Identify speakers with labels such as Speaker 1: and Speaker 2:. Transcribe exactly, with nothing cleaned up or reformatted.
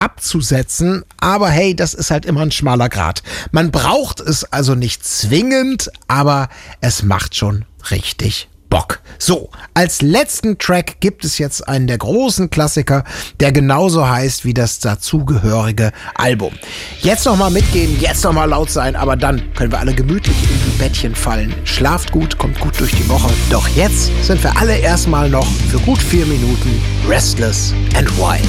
Speaker 1: abzusetzen. Aber hey, das ist halt immer ein schmaler Grat. Man braucht es also nicht zwingend, aber es macht schon richtig Bock. So, als letzten Track gibt es jetzt einen der großen Klassiker, der genauso heißt wie das dazugehörige Album. Jetzt nochmal mitgehen, jetzt nochmal laut sein, aber dann können wir alle gemütlich in die Bettchen fallen. Schlaft gut, kommt gut durch die Woche. Doch jetzt sind wir alle erstmal noch für gut vier Minuten restless and wild.